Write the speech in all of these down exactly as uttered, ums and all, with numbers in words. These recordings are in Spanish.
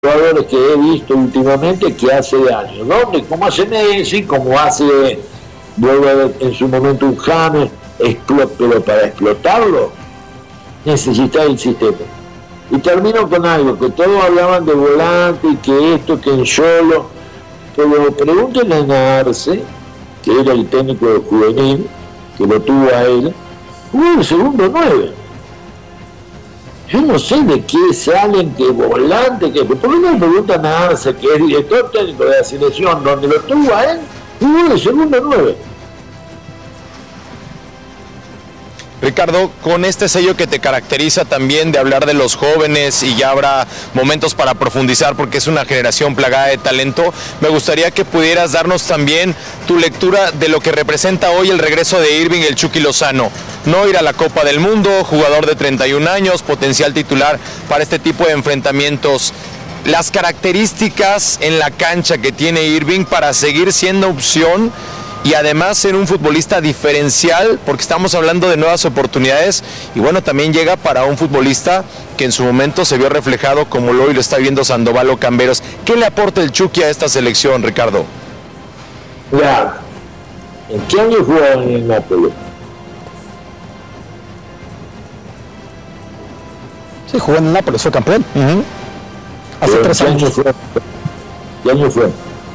jugadores que he visto últimamente que hace daño. ¿Dónde? Como hace Messi, como hace, vuelvo a ver, en su momento un James, pero para explotarlo necesita el sistema. Y termino con algo, que todos hablaban de volante, y que esto, que en solo, pero pregúntenle a Naarse, que era el técnico de juvenil, que lo tuvo a él, jugó el segundo nueve. Yo no sé de qué salen, qué volante, qué... ¿Por qué no me preguntan a Arce, que es director técnico de la selección, donde lo tuvo a él, jugó el segundo nueve? Ricardo, con este sello que te caracteriza también de hablar de los jóvenes, y ya habrá momentos para profundizar porque es una generación plagada de talento, me gustaría que pudieras darnos también tu lectura de lo que representa hoy el regreso de Irving el Chucky Lozano. No ir a la Copa del Mundo, jugador de treinta y un años, potencial titular para este tipo de enfrentamientos. Las características en la cancha que tiene Irving para seguir siendo opción y además ser un futbolista diferencial, porque estamos hablando de nuevas oportunidades, y bueno, también llega para un futbolista que en su momento se vio reflejado como lo hoy lo está viendo Sandoval o Camberos. ¿Qué le aporta el Chucky a esta selección, Ricardo? Ya, ¿en qué año jugaba en el Nápoles? Sí, jugó en el Nápoles, fue campeón. Uh-huh. Hace Pero tres ¿qué años. Año fue? ¿Qué año fue?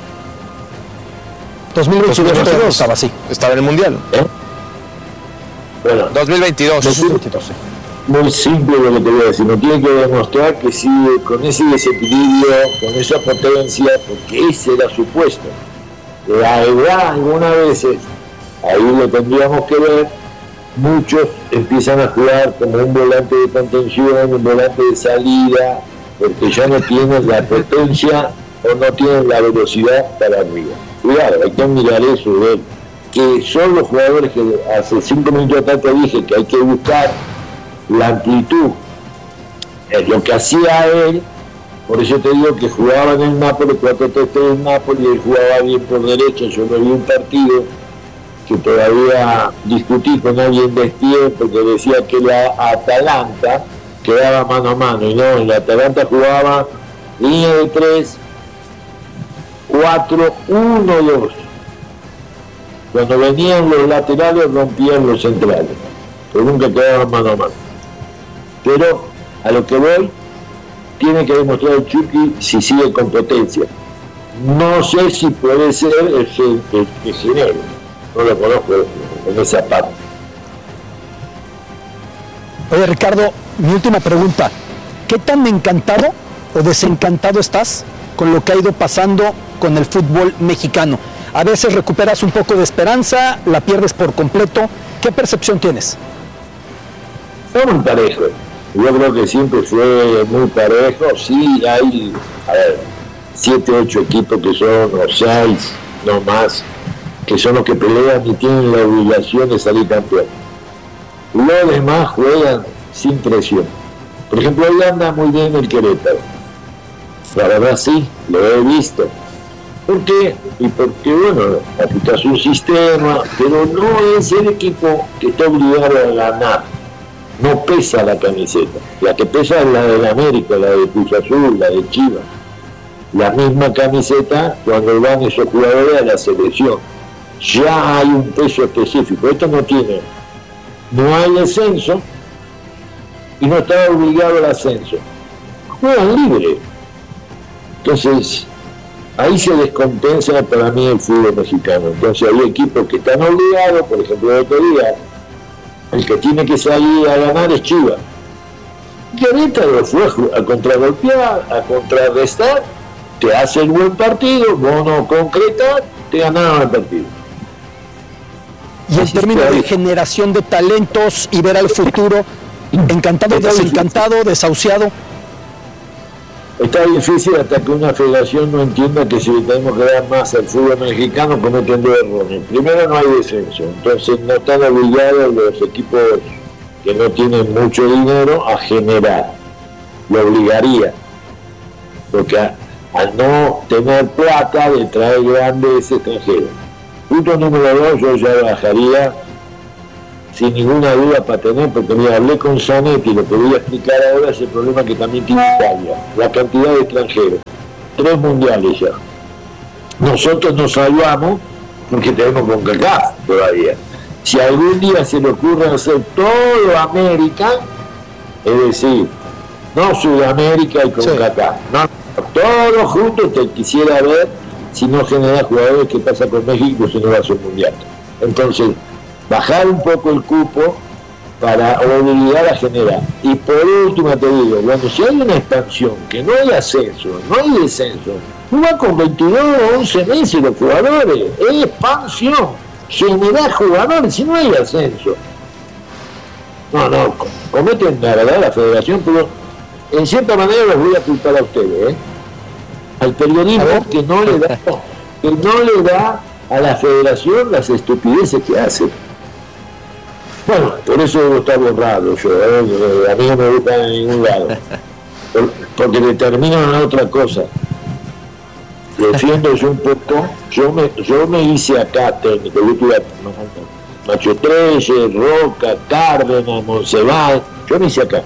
dos mil veintidós estaba así. Estaba en el Mundial. ¿Eh? Bueno, dos mil veintidós. dos mil veintidós, sí. Muy simple lo que te voy a decir. No tiene que demostrar que sigue con ese desequilibrio, con esa potencia, porque ese era su puesto. La edad, algunas veces, ahí lo tendríamos que ver, muchos empiezan a jugar como un volante de contención, un volante de salida, porque ya no tienen la potencia o no tienen la velocidad para arriba. Cuidado, hay que mirar eso, ver que son los jugadores que hace cinco minutos atrás te dije que hay que buscar la amplitud. Es lo que hacía él, por eso te digo que jugaba en el Nápoles, cuatro tres tres en Nápoles, y él jugaba bien por derecha. Yo no vi un partido que todavía discutí con alguien de Stier, porque decía que la Atalanta quedaba mano a mano, y no, en la Atalanta jugaba línea de tres, cuatro uno dos. Cuando venían los laterales rompían los centrales, pero nunca quedaban mano a mano. Pero a lo que voy, tiene que demostrar el Chucky si sigue con potencia. No sé si puede ser el, el, el, el Ginebra, no lo conozco en esa parte. Oye, Ricardo, mi última pregunta. ¿Qué tan encantado o desencantado estás con lo que ha ido pasando con el fútbol mexicano? A veces recuperas un poco de esperanza, la pierdes por completo. ¿Qué percepción tienes? Fue muy parejo. Yo creo que siempre fue muy parejo. Sí, hay, a ver, siete, ocho equipos que son, o seis, no más, que son los que pelean y tienen la obligación de salir campeón. Los demás juegan sin presión. Por ejemplo, hoy anda muy bien el Querétaro. La verdad sí, lo he visto. ¿Por qué? Y porque, bueno, aplicas un sistema, pero no es el equipo que está obligado a ganar. No pesa la camiseta. La que pesa es la de América, la de Cruz Azul, la de Chivas. La misma camiseta cuando van esos jugadores a la selección. Ya hay un peso específico. Esto no tiene. No hay descenso y no está obligado al ascenso. Juegan libre. Entonces, ahí se descompensa para mí el fútbol mexicano. Entonces hay equipos que están obligados, por ejemplo, el otro día, el que tiene que salir a ganar es Chivas. Querétaro fue a contragolpear, a contrarrestar, te hace el buen partido, vos no concretas, te ganaron el partido. Y en términos de generación de talentos y ver al futuro, encantado, desencantado, desahuciado. Está difícil hasta que una federación no entienda que si le tenemos que dar más al fútbol mexicano cometiendo errores. Primero, no hay descenso, entonces no están obligados los equipos que no tienen mucho dinero a generar. Lo obligaría, porque a, al no tener plata de traer grandes extranjeros. Punto número dos, yo ya bajaría sin ninguna duda para tener, porque mira, hablé con Zanetti, lo que voy a explicar ahora es el problema que también tiene Italia, la cantidad de extranjeros, tres mundiales ya. Nosotros nos salvamos porque tenemos CONCACAF todavía. Si algún día se le ocurre hacer todo América, es decir, no Sudamérica y CONCACAF, sí. no, todos juntos, te quisiera ver si no genera jugadores, qué pasa con México si no va a ser mundial. Entonces, bajar un poco el cupo para obligar a generar. Y por último te digo, bueno, si hay una expansión, que no hay ascenso, no hay descenso, tú vas con veintidós o once meses los jugadores, es expansión, generar jugadores, si no hay ascenso. No, no, cometen la verdad la federación, pero en cierta manera los voy a culpar a ustedes, ¿eh? Al periodismo que no le da, que no le da a la federación las estupideces que hace. Bueno, por eso debo estar borrado yo, ¿eh? A mí no me gusta en ningún lado, porque determinan otra cosa. Defiendo yo un poco, yo me, yo me hice acá técnico, yo tuve Nacho Treyes, Roca, Cárdenas, Monseval, yo me hice acá.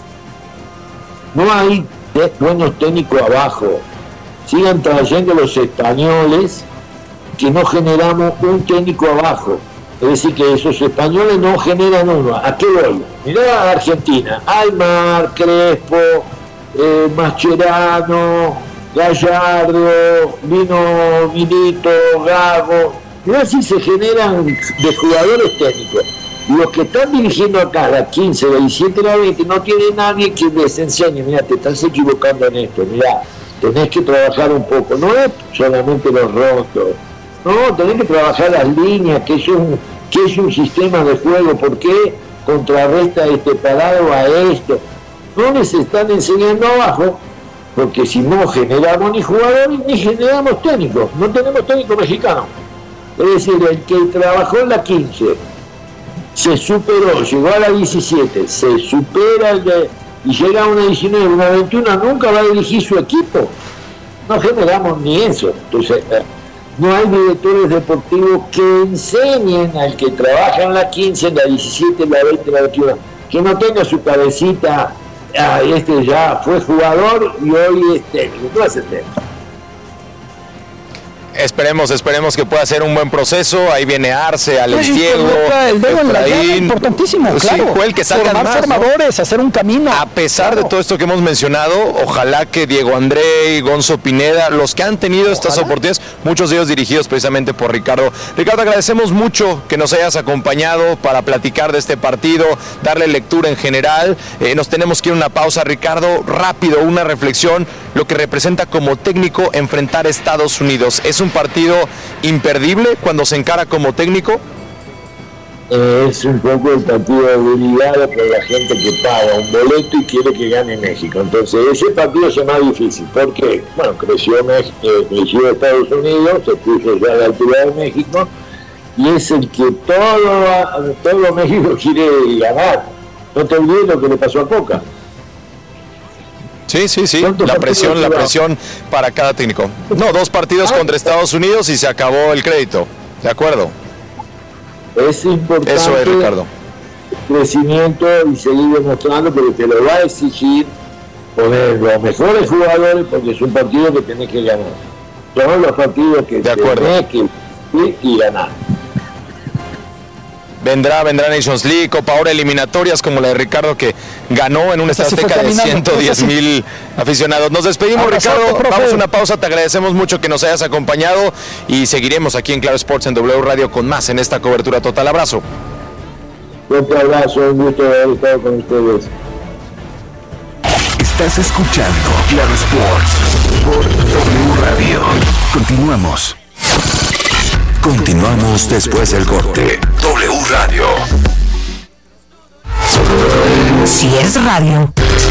No hay buenos técnicos abajo, sigan trayendo los españoles que no generamos un técnico abajo. Es decir, que esos españoles no generan uno. ¿A qué voy? Mirá a Argentina, Aymar, Crespo, eh, Mascherano, Gallardo, vino Milito, Gago. Mirá si se generan de jugadores técnicos. Y los que están dirigiendo acá, la quince, la diecisiete, la veinte, no tiene nadie que les enseñe. Mira, te estás equivocando en esto, mirá, tenés que trabajar un poco. No es solamente los rostros. No, tenés que trabajar las líneas, que es un, que es un sistema de juego, ¿por qué contrarresta este parado a esto? No les están enseñando abajo, porque si no generamos ni jugadores ni generamos técnicos, no tenemos técnico mexicano. Es decir, el que trabajó en la quince, se superó, llegó a la diecisiete, se supera el de, y llega a una diecinueve, una veintiuno, nunca va a dirigir su equipo. No generamos ni eso. Entonces, no hay directores deportivos que enseñen al que trabaja en la quince, en la diecisiete, en la veinte, en la veintiuno, que no tenga su cabecita, ah, este ya fue jugador y hoy es técnico, no hace técnico. Esperemos, esperemos que pueda ser un buen proceso. Ahí viene Arce, Alex Diego, el dedo en la llave, importantísimo, claro. Sí, Joel, que salgan formar más, formadores, ¿no? Hacer un camino. A pesar claro. de todo esto que hemos mencionado, ojalá que Diego André, Gonzo Pineda, los que han tenido ojalá. estas oportunidades, muchos de ellos dirigidos precisamente por Ricardo. Ricardo, agradecemos mucho que nos hayas acompañado para platicar de este partido, darle lectura en general. Eh, nos tenemos que ir a una pausa. Ricardo, rápido, una reflexión, lo que representa como técnico enfrentar a Estados Unidos. ¿Es un partido imperdible cuando se encara como técnico? Eh, es un poco el partido obligado por la gente que paga un boleto y quiere que gane México. Entonces ese partido es más difícil. ¿Por qué? Bueno, creció, México, eh, creció Estados Unidos, se puso ya a la altura de México y es el que todo, todo México quiere ganar. No te olvides lo que le pasó a Coca. Sí, sí, sí, la presión, la presión para cada técnico. No, dos partidos ah, contra Estados Unidos y se acabó el crédito. De acuerdo. Es importante. Eso es, Ricardo. Crecimiento y seguir demostrando, pero te lo va a exigir poner los mejores jugadores porque es un partido que tenés que ganar. Todos los partidos que tenés que ir y ganar. Vendrá, vendrá Nations League, Copa Oro, eliminatorias como la de Ricardo que ganó en una Azteca de ciento diez mil aficionados. Nos despedimos, ahora, Ricardo, profe. Vamos a una pausa, te agradecemos mucho que nos hayas acompañado y seguiremos aquí en Claro Sports en W Radio con más en esta cobertura total. Abrazo. Un abrazo, un gusto haber estado con ustedes. Estás escuchando Claro Sports por W Radio. Continuamos. Continuamos después del corte. W Radio. Si es radio,